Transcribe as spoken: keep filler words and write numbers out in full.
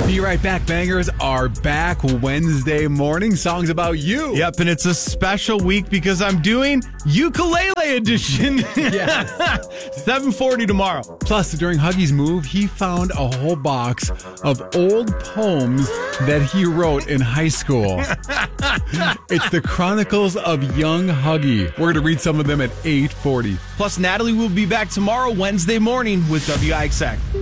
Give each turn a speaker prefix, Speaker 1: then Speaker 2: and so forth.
Speaker 1: Be right back. Bangers are back Wednesday morning. Songs about you.
Speaker 2: Yep, and it's a special week because I'm doing ukulele edition.
Speaker 1: Yes.
Speaker 2: seven forty tomorrow.
Speaker 1: Plus, during Huggy's move, he found a whole box of old poems that he wrote in high school. It's the Chronicles of Young Huggy. We're going to read some of them at eight forty.
Speaker 2: Plus, Natalie will be back tomorrow, Wednesday morning, with W I X X.